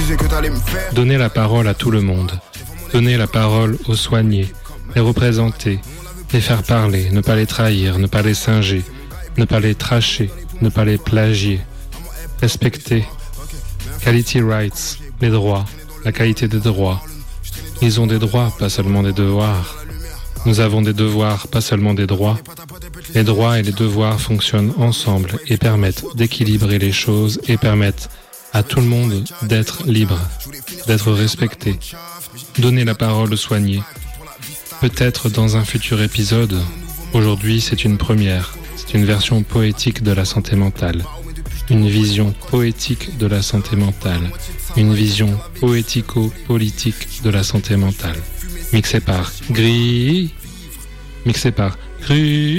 Donner la parole à tout le monde. Donner la parole aux soignés, les représenter, les faire parler, ne pas les trahir, ne pas les singer, ne pas les tracher, ne pas les plagier. Respecter. Quality rights, les droits, la qualité des droits. Ils ont des droits, pas seulement des devoirs. Nous avons des devoirs, pas seulement des droits. Les droits et les devoirs fonctionnent ensemble et permettent d'équilibrer les choses et permettent à tout le monde d'être libre, d'être respecté. Donner la parole aux soignés. Peut-être dans un futur épisode, aujourd'hui c'est une première, c'est une version poétique de la santé mentale. Une vision poétique de la santé mentale. Une vision poético-politique de la santé mentale. Mixé par Gris.